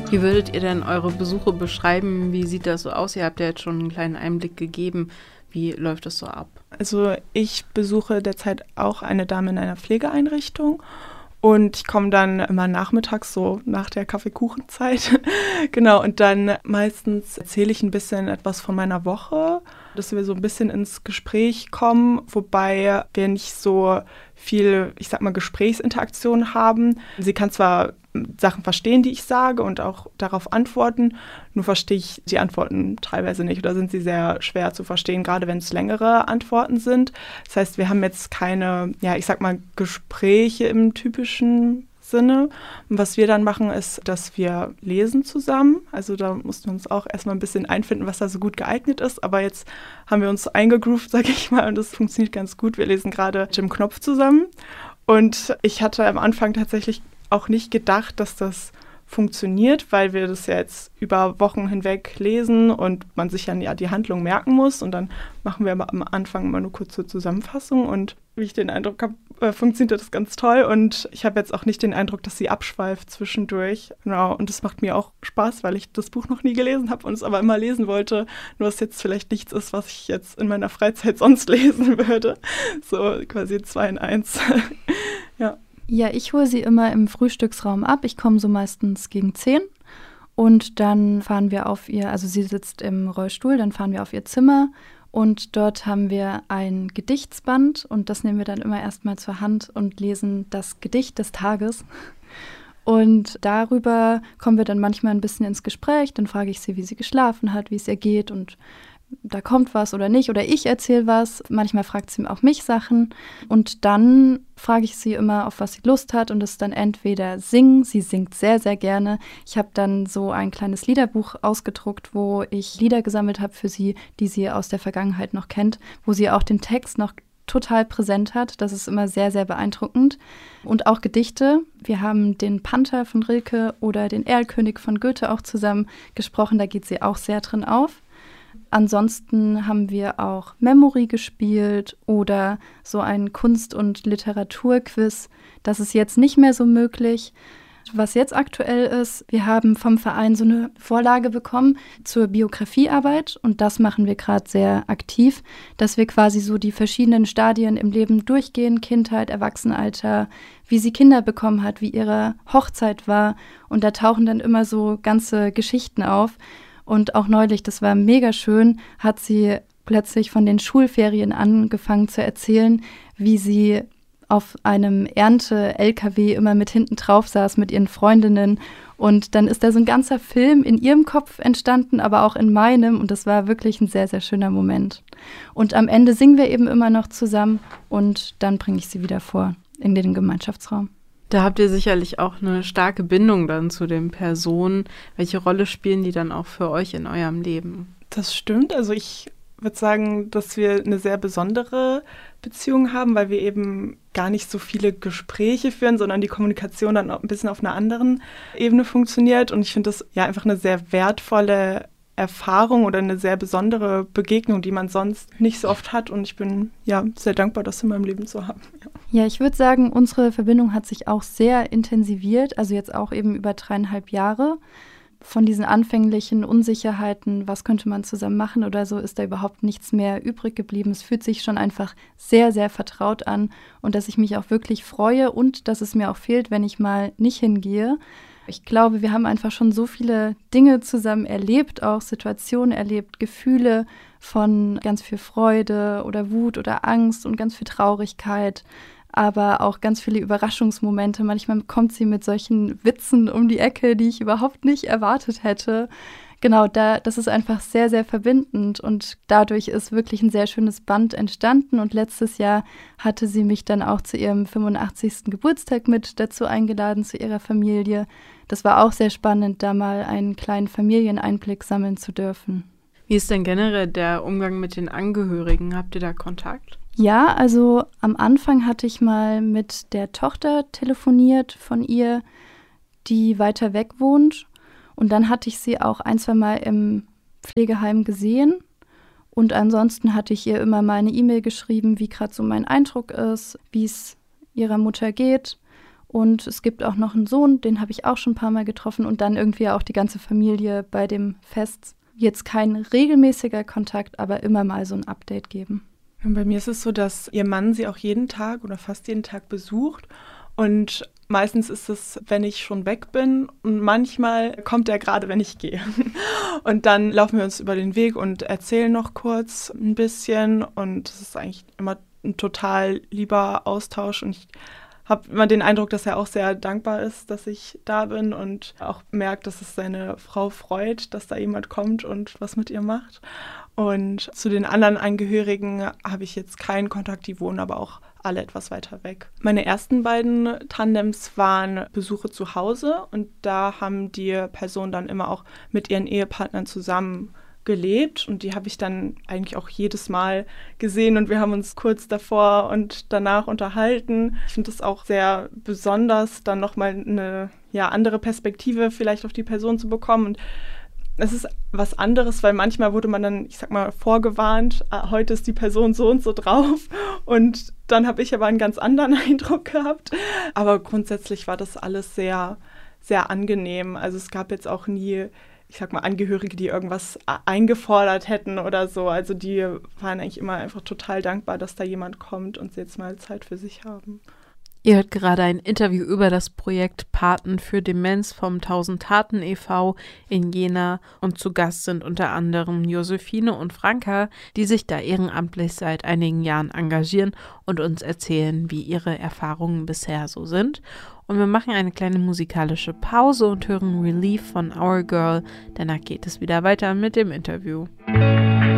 Wie würdet ihr denn eure Besuche beschreiben? Wie sieht das so aus? Ihr habt ja jetzt schon einen kleinen Einblick gegeben. Wie läuft das so ab? Also ich besuche derzeit auch eine Dame in einer Pflegeeinrichtung und ich komme dann immer nachmittags, so nach der Kaffeekuchenzeit. Genau, und dann meistens erzähle ich ein bisschen etwas von meiner Woche, dass wir so ein bisschen ins Gespräch kommen, wobei wir nicht so viel, ich sag mal, Gesprächsinteraktion haben. Sie kann zwar Sachen verstehen, die ich sage und auch darauf antworten, nur verstehe ich die Antworten teilweise nicht oder sind sie sehr schwer zu verstehen, gerade wenn es längere Antworten sind. Das heißt, wir haben jetzt keine, ja, ich sag mal, Gespräche im typischen Sinne. Und was wir dann machen, ist, dass wir lesen zusammen. Also da mussten wir uns auch erstmal ein bisschen einfinden, was da so gut geeignet ist. Aber jetzt haben wir uns eingegroovt, sage ich mal, und das funktioniert ganz gut. Wir lesen gerade Jim Knopf zusammen. Und ich hatte am Anfang tatsächlich auch nicht gedacht, dass das funktioniert, weil wir das ja jetzt über Wochen hinweg lesen und man sich ja die Handlung merken muss. Und dann machen wir aber am Anfang immer nur kurze Zusammenfassung. Und wie ich den Eindruck habe, funktioniert das ganz toll. Und ich habe jetzt auch nicht den Eindruck, dass sie abschweift zwischendurch. Genau. Und das macht mir auch Spaß, weil ich das Buch noch nie gelesen habe und es aber immer lesen wollte. Nur was jetzt vielleicht nichts ist, was ich jetzt in meiner Freizeit sonst lesen würde. So quasi 2 in 1. Ja. Ja, ich hole sie immer im Frühstücksraum ab. Ich komme so meistens gegen 10 und dann fahren wir auf ihr, also sie sitzt im Rollstuhl, dann fahren wir auf ihr Zimmer und dort haben wir ein Gedichtsband und das nehmen wir dann immer erstmal zur Hand und lesen das Gedicht des Tages. Und darüber kommen wir dann manchmal ein bisschen ins Gespräch, dann frage ich sie, wie sie geschlafen hat, wie es ihr geht und da kommt was oder nicht oder ich erzähle was. Manchmal fragt sie auch mich Sachen und dann frage ich sie immer, auf was sie Lust hat und das ist dann entweder singen, sie singt sehr, sehr gerne. Ich habe dann so ein kleines Liederbuch ausgedruckt, wo ich Lieder gesammelt habe für sie, die sie aus der Vergangenheit noch kennt, wo sie auch den Text noch total präsent hat. Das ist immer sehr, sehr beeindruckend. Und auch Gedichte. Wir haben den Panther von Rilke oder den Erlkönig von Goethe auch zusammen gesprochen, da geht sie auch sehr drin auf. Ansonsten haben wir auch Memory gespielt oder so ein Kunst- und Literaturquiz. Das ist jetzt nicht mehr so möglich. Was jetzt aktuell ist, wir haben vom Verein so eine Vorlage bekommen zur Biografiearbeit und das machen wir gerade sehr aktiv, dass wir quasi so die verschiedenen Stadien im Leben durchgehen, Kindheit, Erwachsenenalter, wie sie Kinder bekommen hat, wie ihre Hochzeit war und da tauchen dann immer so ganze Geschichten auf. Und auch neulich, das war mega schön, hat sie plötzlich von den Schulferien angefangen zu erzählen, wie sie auf einem Ernte-LKW immer mit hinten drauf saß mit ihren Freundinnen. Und dann ist da so ein ganzer Film in ihrem Kopf entstanden, aber auch in meinem. Und das war wirklich ein sehr, sehr schöner Moment. Und am Ende singen wir eben immer noch zusammen und dann bringe ich sie wieder vor in den Gemeinschaftsraum. Da habt ihr sicherlich auch eine starke Bindung dann zu den Personen. Welche Rolle spielen die dann auch für euch in eurem Leben? Das stimmt. Also ich würde sagen, dass wir eine sehr besondere Beziehung haben, weil wir eben gar nicht so viele Gespräche führen, sondern die Kommunikation dann auch ein bisschen auf einer anderen Ebene funktioniert. Und ich finde das ja einfach eine sehr wertvolle Erfahrung oder eine sehr besondere Begegnung, die man sonst nicht so oft hat. Und ich bin ja sehr dankbar, das in meinem Leben zu haben. Ja, ich würde sagen, unsere Verbindung hat sich auch sehr intensiviert, also jetzt auch eben über 3,5 Jahre. Von diesen anfänglichen Unsicherheiten, was könnte man zusammen machen oder so, ist da überhaupt nichts mehr übrig geblieben. Es fühlt sich schon einfach sehr, sehr vertraut an und dass ich mich auch wirklich freue und dass es mir auch fehlt, wenn ich mal nicht hingehe. Ich glaube, wir haben einfach schon so viele Dinge zusammen erlebt, auch Situationen erlebt, Gefühle von ganz viel Freude oder Wut oder Angst und ganz viel Traurigkeit, aber auch ganz viele Überraschungsmomente. Manchmal kommt sie mit solchen Witzen um die Ecke, die ich überhaupt nicht erwartet hätte. Genau, das ist einfach sehr, sehr verbindend und dadurch ist wirklich ein sehr schönes Band entstanden und letztes Jahr hatte sie mich dann auch zu ihrem 85. Geburtstag mit dazu eingeladen, zu ihrer Familie. Das war auch sehr spannend, da mal einen kleinen Familieneinblick sammeln zu dürfen. Wie ist denn generell der Umgang mit den Angehörigen? Habt ihr da Kontakt? Ja, also am Anfang hatte ich mal mit der Tochter telefoniert von ihr, die weiter weg wohnt. Und dann hatte ich sie auch 1-2 Mal im Pflegeheim gesehen. Und ansonsten hatte ich ihr immer mal eine E-Mail geschrieben, wie gerade so mein Eindruck ist, wie es ihrer Mutter geht. Und es gibt auch noch einen Sohn, den habe ich auch schon ein paar Mal getroffen und dann irgendwie auch die ganze Familie bei dem Fest. Jetzt kein regelmäßiger Kontakt, aber immer mal so ein Update geben. Und bei mir ist es so, dass ihr Mann sie auch jeden Tag oder fast jeden Tag besucht. Und meistens ist es, wenn ich schon weg bin, und manchmal kommt er gerade, wenn ich gehe. Und dann laufen wir uns über den Weg und erzählen noch kurz ein bisschen. Und es ist eigentlich immer ein total lieber Austausch. Und ich habe immer den Eindruck, dass er auch sehr dankbar ist, dass ich da bin und auch merkt, dass es seine Frau freut, dass da jemand kommt und was mit ihr macht. Und zu den anderen Angehörigen habe ich jetzt keinen Kontakt, die wohnen aber auch alle etwas weiter weg. Meine ersten beiden Tandems waren Besuche zu Hause und da haben die Personen dann immer auch mit ihren Ehepartnern zusammen gelebt und die habe ich dann eigentlich auch jedes Mal gesehen und wir haben uns kurz davor und danach unterhalten. Ich finde es auch sehr besonders, dann nochmal eine andere Perspektive vielleicht auf die Person zu bekommen und es ist was anderes, weil manchmal wurde man dann, ich sag mal, vorgewarnt, heute ist die Person so und so drauf und dann habe ich aber einen ganz anderen Eindruck gehabt. Aber grundsätzlich war das alles sehr, sehr angenehm. Also es gab jetzt auch nie, ich sag mal, Angehörige, die irgendwas eingefordert hätten oder so. Also die waren eigentlich immer einfach total dankbar, dass da jemand kommt und sie jetzt mal Zeit für sich haben. Ihr hört gerade ein Interview über das Projekt Paten für Demenz vom 1000 Taten e.V. in Jena und zu Gast sind unter anderem Josephine und Franka, die sich da ehrenamtlich seit einigen Jahren engagieren und uns erzählen, wie ihre Erfahrungen bisher so sind. Und wir machen eine kleine musikalische Pause und hören Relief von Our Girl, danach geht es wieder weiter mit dem Interview.